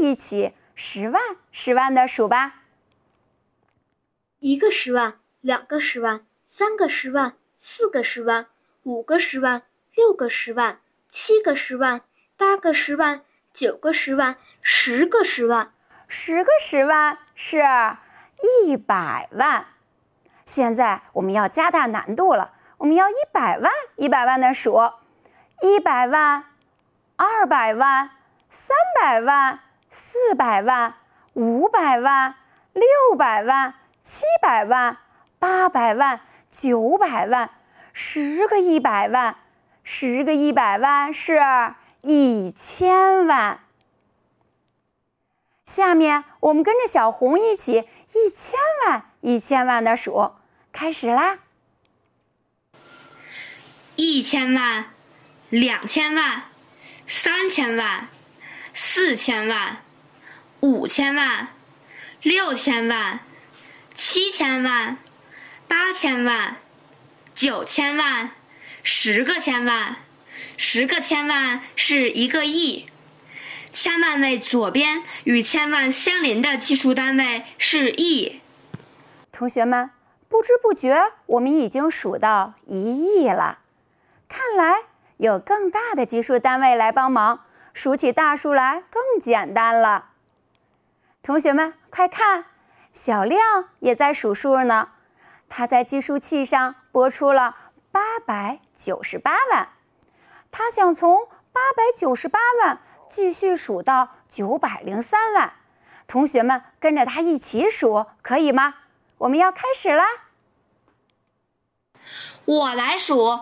一起10万10万的数吧。 1个10万，2个10万，3个10万，4个10万，5个10万，6个10万，7个10万，8个10万，9个10万，10个10万。 10个10万是100万。现在我们要加大难度了，我们要100万100万的数，100万、200万、300万、400万、500万、600万、700万、800万、900万，10个100万，10个100万是1000万。下面我们跟着小红一起1000万1000万的数，开始啦 ！1000万、2000万、3000万、4000万、5000万、6000万、7000万、8000万、9000万，10个千万，10个千万是1个亿。千万位左边与千万相邻的计数单位是亿。 同学们，不知不觉我们已经数到1亿了。看来有更大的计数单位来帮忙，数起大数来更简单了。同学们，快看，小亮也在数数呢。他在计数器上拨出了898万，他想从898万继续数到903万，同学们跟着他一起数，可以吗？我们要开始啦！ 我来数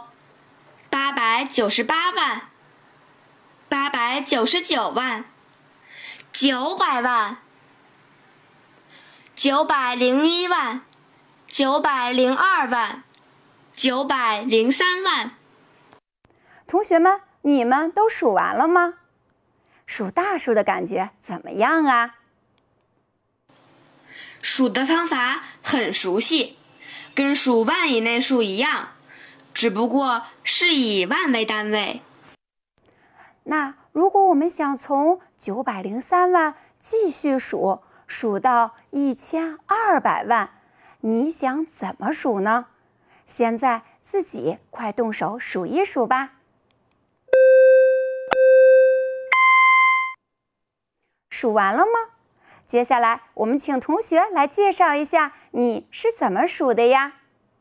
898万、899万、900万、901万、902万、903万。 同学们，你们都数完了吗？数大数的感觉怎么样啊？ 数的方法很熟悉，跟数万以内数一样，只不过是以万为单位。 那如果我们想从903万继续数，数到1200万，你想怎么数呢？现在自己快动手数一数吧。数完了吗？接下来我们请同学来介绍一下你是怎么数的呀？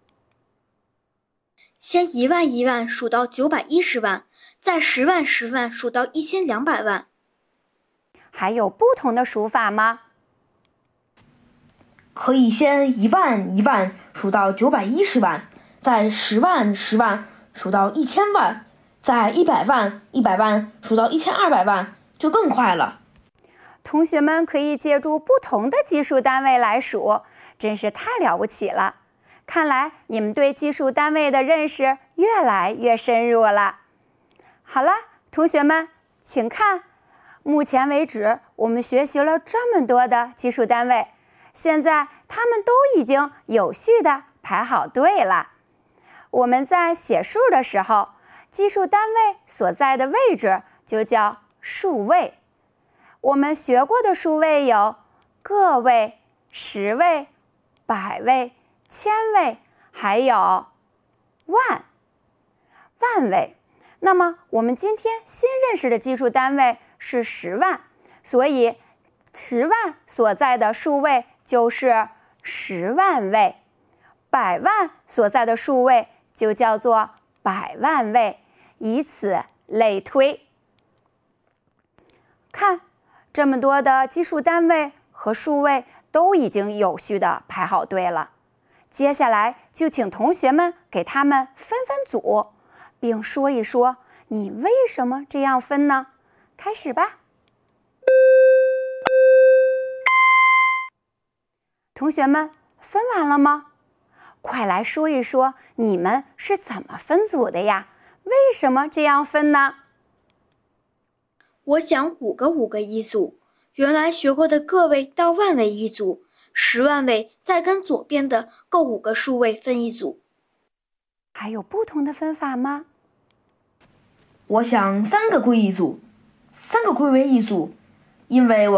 先1万1万数到910万，再10万10万数到1200万。 还有不同的数法吗？ 可以先1万1万数到910万，再10万10万数到1000万，再100万100万数到1200万，就更快了。 同学们可以借助不同的计数单位来数，真是太了不起了。看来你们对计数单位的认识越来越深入了。好了，同学们，请看，目前为止我们学习了这么多的计数单位，现在它们都已经有序地排好队了。我们在写数的时候，计数单位所在的位置就叫数位。我们学过的数位有个位、10位、100位、1000位，还有万位。那么我们今天新认识的计数单位是10万，所以10万所在的数位就是10万位，100万所在的数位就叫做100万位，以此类推。看，这么多的计数单位和数位都已经有序地排好队了。接下来就请同学们给他们分组，并说一说你为什么这样分呢？开始吧。同学们分完了吗？快来说一说你们是怎么分组的呀？为什么这样分呢？ 我想5个5个一组，原来学过的个位到万位一组，10万位再跟左边的各5个数位分一组。 还有不同的分法吗？ 我想3个归一组，3个归为一组，因为我